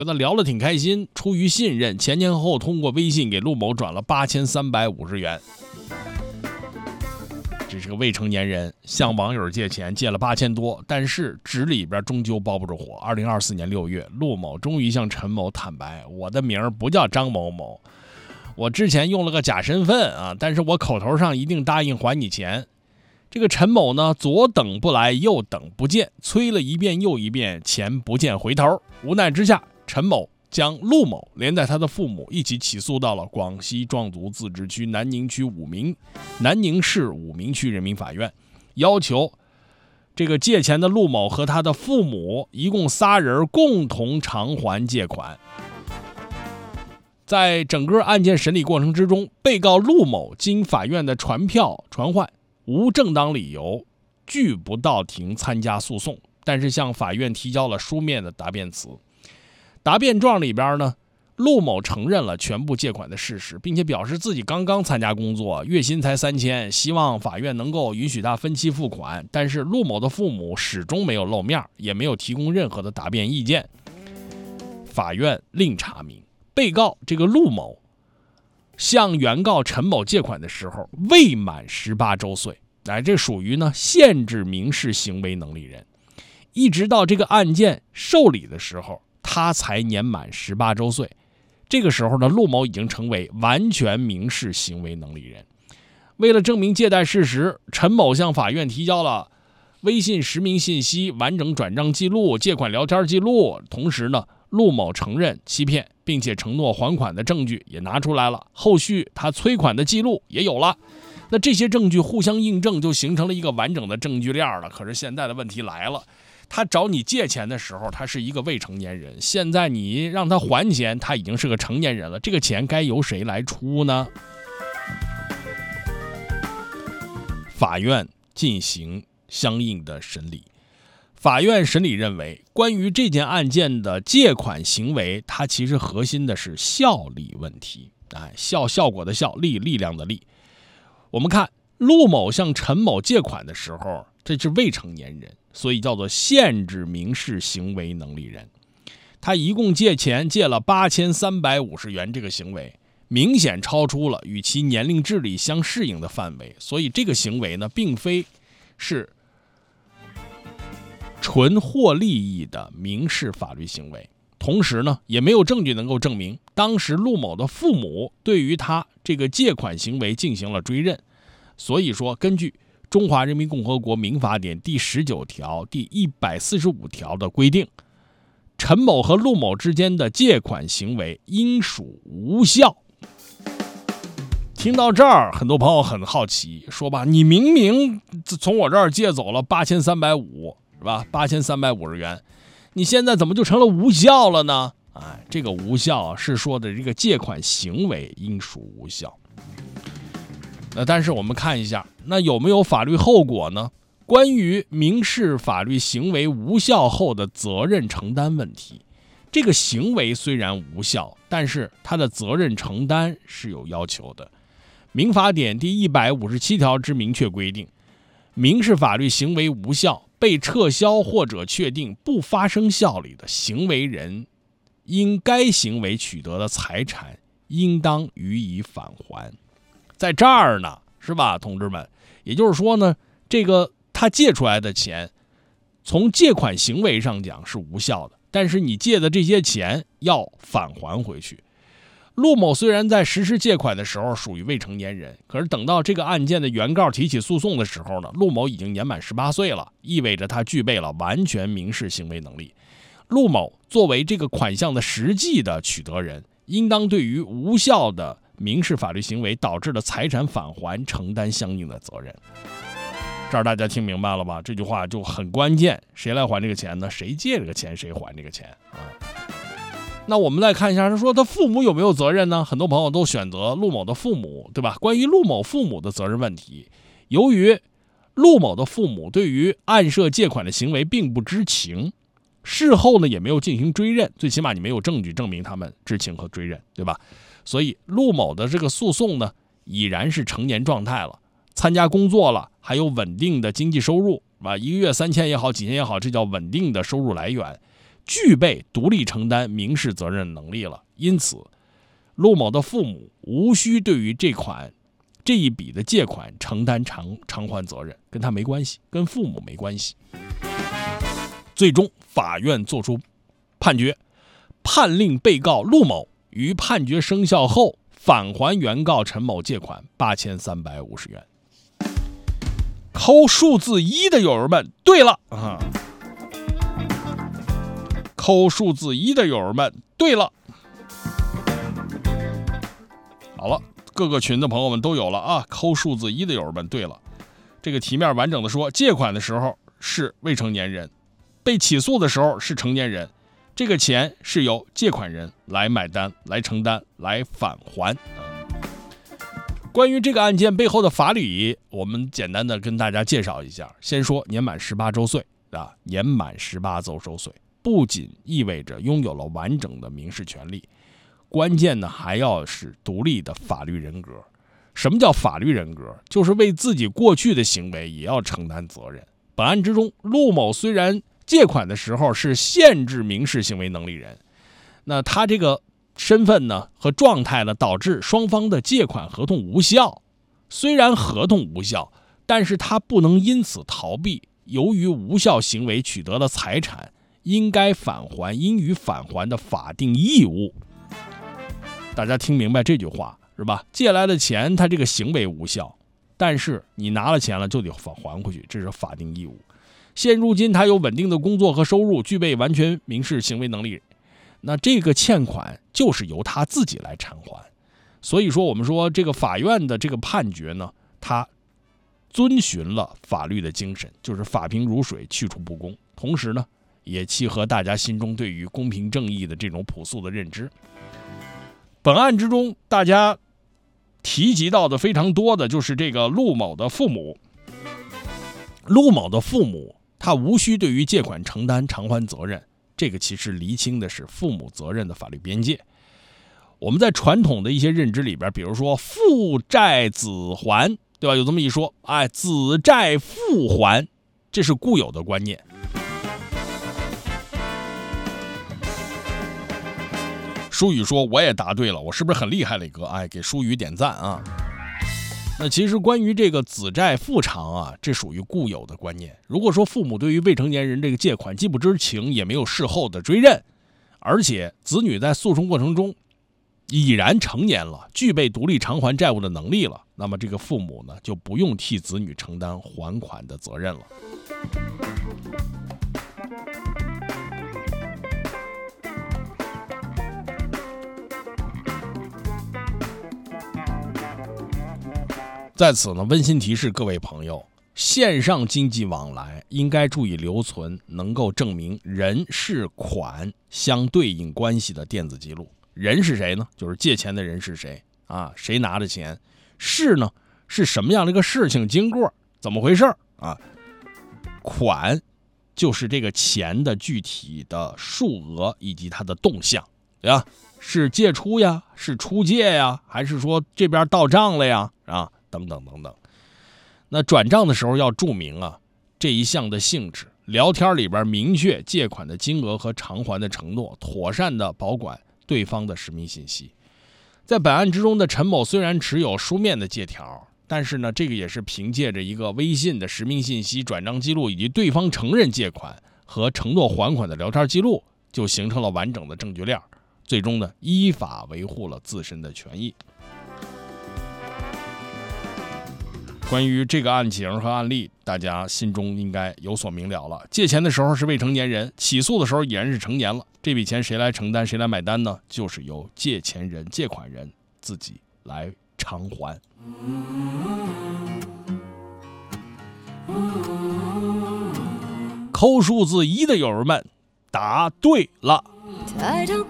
跟他聊得挺开心，出于信任，前后通过微信给陆某转了8350元。这是个未成年人，向网友借钱，借了8000多，但是纸里边终究包不住火。2024年6月，陆某终于向陈某坦白：我的名儿不叫张某某，我之前用了个假身份啊，但是我口头上一定答应还你钱。这个陈某呢，左等不来，右等不见，催了一遍又一遍，钱不见回头。无奈之下，陈某将陆某连带他的父母一起起诉到了广西壮族自治区南宁市武鸣区人民法院，要求这个借钱的陆某和他的父母一共仨人共同偿还借款。在整个案件审理过程之中，被告陆某经法院的传唤，无正当理由拒不到庭参加诉讼，但是向法院提交了书面的答辩词。答辩状里边呢，陆某承认了全部借款的事实，并且表示自己刚刚参加工作，月薪才3000，希望法院能够允许他分期付款。但是陆某的父母始终没有露面，也没有提供任何的答辩意见。法院另查明，被告这个陆某向原告陈某借款的时候未满18周岁，这属于呢限制民事行为能力人。一直到这个案件受理的时候，他才年满18周岁。这个时候呢，陆某已经成为完全民事行为能力人。为了证明借贷事实，陈某向法院提交了微信实名信息、完整转账记录、借款聊天记录。同时呢，陆某承认欺骗并且承诺还款的证据也拿出来了，后续他催款的记录也有了。那这些证据互相印证，就形成了一个完整的证据链了。可是现在的问题来了，他找你借钱的时候，他是一个未成年人，现在你让他还钱，他已经是个成年人了，这个钱该由谁来出呢？法院进行相应的审理。法院审理认为，关于这件案件的借款行为，它其实核心的是效力问题。效果的效，力量的力。我们看陆某向陈某借款的时候，这是未成年人，所以叫做限制民事行为能力人。他一共借钱借了8350元，这个行为明显超出了与其年龄智力相适应的范围，所以这个行为呢，并非是纯获利益的民事法律行为。同时呢，也没有证据能够证明当时陆某的父母对于他这个借款行为进行了追认。所以说，根据中华人民共和国民法典第19条、第145条的规定，陈某和陆某之间的借款行为应属无效。听到这儿，很多朋友很好奇，说吧，你明明从我这儿借走了8350，是吧？8350元，你现在怎么就成了无效了呢？这个无效是说的这个借款行为应属无效。但是我们看一下，那有没有法律后果呢？关于民事法律行为无效后的责任承担问题，这个行为虽然无效，但是它的责任承担是有要求的。民法典第157条之明确规定，民事法律行为无效，被撤销或者确定不发生效力的行为人，因该行为取得的财产，应当予以返还。在这儿呢，是吧，同志们？也就是说呢，这个他借出来的钱，从借款行为上讲是无效的，但是你借的这些钱要返还回去。陆某虽然在实施借款的时候属于未成年人，可是等到这个案件的原告提起诉讼的时候呢，陆某已经年满18岁了，意味着他具备了完全民事行为能力。陆某作为这个款项的实际的取得人，应当对于无效的民事法律行为导致的财产返还承担相应的责任。这儿大家听明白了吧？这句话就很关键，谁来还这个钱呢？谁借这个钱谁还这个钱啊？那我们来看一下，他说他父母有没有责任呢？很多朋友都选择陆某的父母，对吧？关于陆某父母的责任问题，由于陆某的父母对于案涉借款的行为并不知情，事后呢也没有进行追认，最起码你没有证据证明他们知情和追认，对吧？所以陆某的这个诉讼呢，已然是成年状态了，参加工作了，还有稳定的经济收入，一个月3000也好，几千也好，这叫稳定的收入来源。 具备独立承担民事责任能力了。因此，陆某的父母无需对于这一笔的借款承担偿还责任，跟他没关系，跟父母没关系。最终，法院作出判决，判令被告陆某于判决生效后返还原告陈某借款8350元。抠数字1的友人们，对了啊！抠数字1的友人们，对了。好了，各个群的朋友们都有了啊！抠数字1的友人们，对了。这个题面完整的说，借款的时候是未成年人，被起诉的时候是成年人，这个钱是由借款人来买单、来承担、来返还。关于这个案件背后的法理，我们简单的跟大家介绍一下。先说年满18周岁啊，年满18周岁不仅意味着拥有了完整的民事权利，关键呢还要是独立的法律人格。什么叫法律人格？就是为自己过去的行为也要承担责任。本案之中，陆某虽然借款的时候是限制民事行为能力人，那他这个身份呢和状态呢，导致双方的借款合同无效。虽然合同无效，但是他不能因此逃避由于无效行为取得了财产应该返还、应予返还的法定义务。大家听明白这句话是吧？借来的钱，他这个行为无效，但是你拿了钱了就得还回去，这是法定义务。现如今他有稳定的工作和收入，具备完全民事行为能力，那这个欠款就是由他自己来偿还。所以说我们说这个法院的这个判决呢，他遵循了法律的精神，就是法平如水，去除不公，同时呢也契合大家心中对于公平正义的这种朴素的认知。本案之中大家提及到的非常多的就是这个陆某的父母。陆某的父母他无需对于借款承担偿还责任，这个其实厘清的是父母责任的法律边界。我们在传统的一些认知里边，比如说父债子还，对吧？有这么一说，子债父还，这是固有的观念。舒宇说我也答对了，我是不是很厉害磊哥？给舒宇点赞啊！那其实关于这个子债父偿啊，这属于固有的观念。如果说父母对于未成年人这个借款既不知情，也没有事后的追认，而且子女在诉讼过程中已然成年了，具备独立偿还债务的能力了，那么这个父母呢就不用替子女承担还款的责任了。在此呢，温馨提示各位朋友，线上经济往来应该注意留存能够证明人事款相对应关系的电子记录。人是谁呢？就是借钱的人是谁啊？谁拿的钱？事呢是什么样的一个事情经过？怎么回事啊？款就是这个钱的具体的数额以及它的动向，对吧？是借出呀，是出借呀，还是说这边到账了呀？等等等等。那转账的时候要注明这一项的性质，聊天里边明确借款的金额和偿还的承诺，妥善的保管对方的实名信息。在本案之中的陈某虽然持有书面的借条，但是呢，这个也是凭借着一个微信的实名信息、转账记录以及对方承认借款和承诺还款的聊天记录，就形成了完整的证据链，最终呢依法维护了自身的权益。关于这个案情和案例，大家心中应该有所明了了。借钱的时候是未成年人，起诉的时候已然是成年了，这笔钱谁来承担谁来买单呢？就是由借钱人、借款人自己来偿还。抠数字1的友人们答对了。 抬头